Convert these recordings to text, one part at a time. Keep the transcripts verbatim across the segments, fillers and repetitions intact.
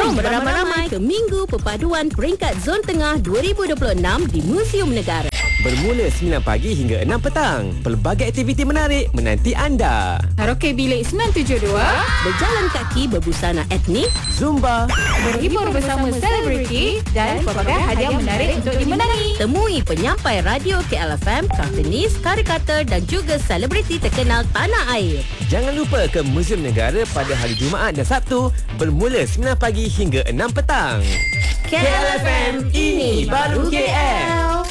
Jom beramai-ramai ke Minggu Perpaduan Peringkat Zon Tengah dua ribu dua puluh enam di Museum Negara. Bermula sembilan pagi hingga enam petang. Pelbagai aktiviti menarik menanti anda. Karaoke bilik sembilan tujuh dua, Berjalan kaki berbusana etnik, Zumba, berhibur bersama selebriti dan pelbagai hadiah menarik untuk dimenangi. temui penyampai radio K L F M, kartunis, karikatur dan juga selebriti terkenal tanah air. Jangan lupa ke Museum Negara pada hari Jumaat dan Sabtu bermula sembilan pagi hingga enam petang. K L F M, ini baru K L.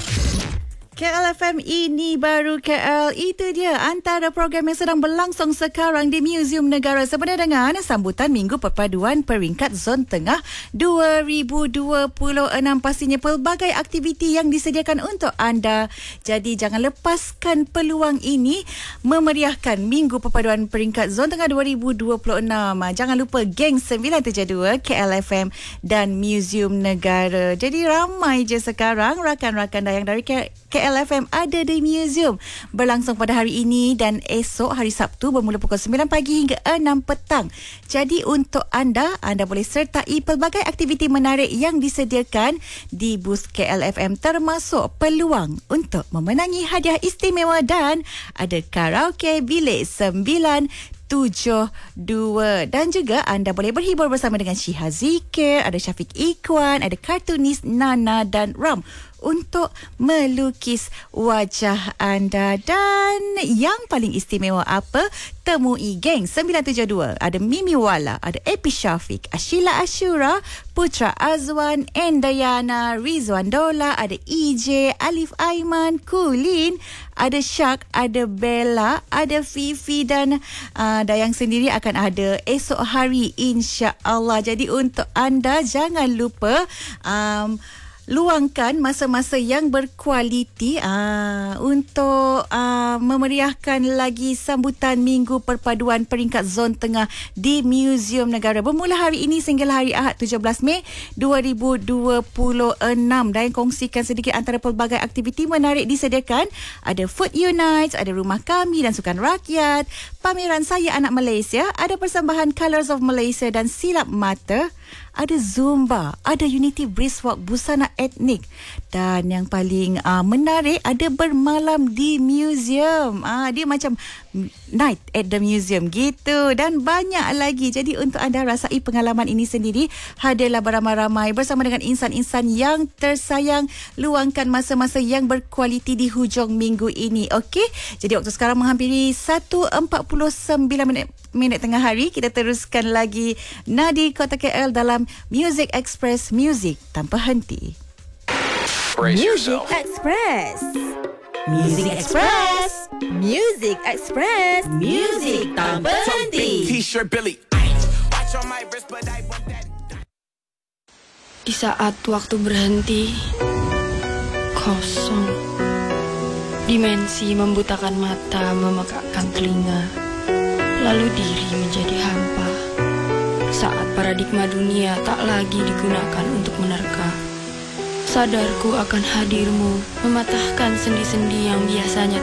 K L F M, ini baru K L. Itu dia antara program yang sedang berlangsung sekarang di Museum Negara sempena dengan sambutan Minggu Perpaduan Peringkat Zon Tengah dua ribu dua puluh enam. Pastinya pelbagai aktiviti yang disediakan untuk anda. Jadi jangan lepaskan peluang ini memeriahkan Minggu Perpaduan Peringkat Zon Tengah dua ribu dua puluh enam. Jangan lupa geng sembilan tujuh dua K L F M dan Museum Negara. Jadi ramai je sekarang rakan-rakan yang dari K L F M ada di museum. Berlangsung pada hari ini dan esok hari Sabtu bermula pukul sembilan pagi hingga enam petang. Jadi untuk anda, anda boleh sertai pelbagai aktiviti menarik yang disediakan di bus K L F M, termasuk peluang untuk memenangi hadiah istimewa dan ada karaoke bilik sembilan tujuh dua. Dan juga anda boleh berhibur bersama dengan Syiha Zikir, ada Syafiq Ikhwan, ada kartunis Nana dan Ram untuk melukis wajah anda. Dan yang paling istimewa apa? Temui geng sembilan tujuh dua. Ada Mimi Wala, ada Epi Syafiq, Ashila Ashura, Putra Azwan, Endayana, Rizwan Dola, ada E J, Alif Aiman, Kulin, ada Syak, ada Bella, ada Fifi dan uh, Dayang sendiri akan ada esok hari insya-Allah. Jadi untuk anda jangan lupa um, luangkan masa-masa yang berkualiti aa, untuk aa, memeriahkan lagi sambutan Minggu Perpaduan Peringkat Zon Tengah di Museum Negara. Bermula hari ini sehingga hari Ahad tujuh belas Mei dua ribu dua puluh enam. Dan kongsikan sedikit antara pelbagai aktiviti menarik disediakan. Ada Food Unites, ada Rumah Kami dan Sukan Rakyat, pameran Saya Anak Malaysia, ada persembahan Colours of Malaysia dan Silap Mata, ada Zumba, ada Unity Brisk Walk busana etnik, dan yang paling uh, menarik ada bermalam di museum. Ah, dia macam night at the museum gitu, dan banyak lagi. Jadi untuk anda rasai pengalaman ini sendiri, hadirlah beramai-ramai bersama dengan insan-insan yang tersayang. Luangkan masa-masa yang berkualiti di hujung minggu ini. Okey, jadi waktu sekarang menghampiri satu empat puluh sembilan minit minit tengah hari. Kita teruskan lagi Nadi Kota K L dalam Music Express, Music Tanpa Henti. Music Express. Music Express. Music Express. Music tanpa henti. T-shirt Billy. Di saat waktu berhenti, kosong. Dimensi membutakan mata, memekakkan telinga. Lalu diri menjadi hampa. Saat paradigma dunia tak lagi digunakan untuk menerka, sadarku akan hadirmu mematahkan sendi-sendi yang biasanya